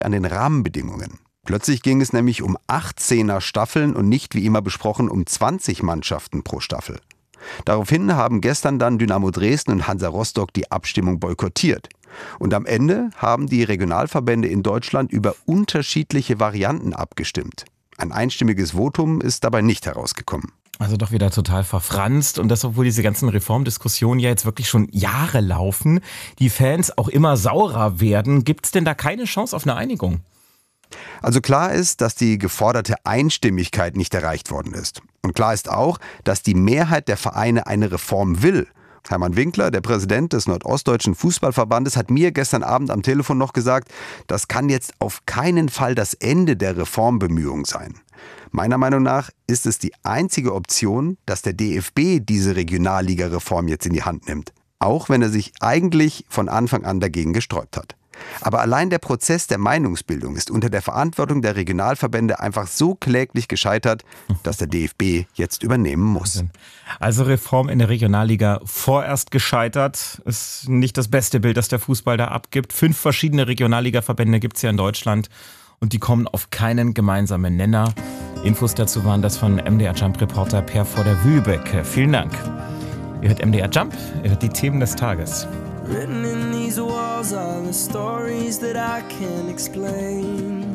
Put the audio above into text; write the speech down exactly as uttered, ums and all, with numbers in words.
an den Rahmenbedingungen. Plötzlich ging es nämlich um achtzehner Staffeln und nicht, wie immer besprochen, um zwanzig Mannschaften pro Staffel. Daraufhin haben gestern dann Dynamo Dresden und Hansa Rostock die Abstimmung boykottiert. Und am Ende haben die Regionalverbände in Deutschland über unterschiedliche Varianten abgestimmt. Ein einstimmiges Votum ist dabei nicht herausgekommen. Also doch wieder total verfranst und das, obwohl diese ganzen Reformdiskussionen ja jetzt wirklich schon Jahre laufen, die Fans auch immer saurer werden. Gibt es denn da keine Chance auf eine Einigung? Also klar ist, dass die geforderte Einstimmigkeit nicht erreicht worden ist. Und klar ist auch, dass die Mehrheit der Vereine eine Reform will. Hermann Winkler, der Präsident des Nordostdeutschen Fußballverbandes, hat mir gestern Abend am Telefon noch gesagt, das kann jetzt auf keinen Fall das Ende der Reformbemühungen sein. Meiner Meinung nach ist es die einzige Option, dass der D F B diese Regionalliga-Reform jetzt in die Hand nimmt. Auch wenn er sich eigentlich von Anfang an dagegen gesträubt hat. Aber allein der Prozess der Meinungsbildung ist unter der Verantwortung der Regionalverbände einfach so kläglich gescheitert, dass der D F B jetzt übernehmen muss. Also Reform in der Regionalliga vorerst gescheitert. Ist nicht das beste Bild, das der Fußball da abgibt. Fünf verschiedene Regionalliga-Verbände gibt es ja in Deutschland und die kommen auf keinen gemeinsamen Nenner. Infos dazu waren das von M D R Jump-Reporter Per vor der Wühlbeck. Vielen Dank. Ihr hört M D R Jump, ihr hört die Themen des Tages. Written in these walls are the stories that I can't explain.